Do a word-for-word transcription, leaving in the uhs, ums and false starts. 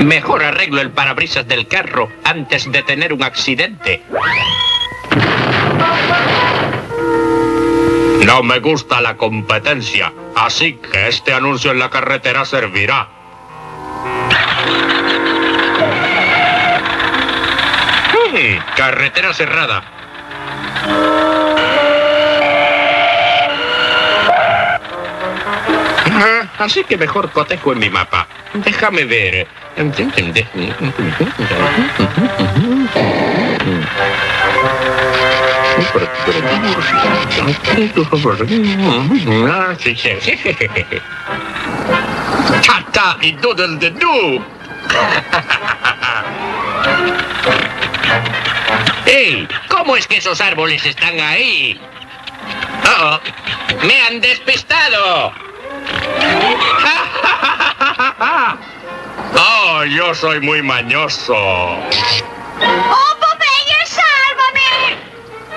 Mejor arreglo el parabrisas del carro antes de tener un accidente. No me gusta la competencia, así que este anuncio en la carretera servirá. Hmm, carretera cerrada. Ah, así que mejor cotejo en mi mapa. Déjame ver. Tata y doodle de doo. ¡Ey! ¿Cómo es que esos árboles están ahí? ¡Oh! ¡Me han despistado! ¡Oh, yo soy muy mañoso! ¡Oh,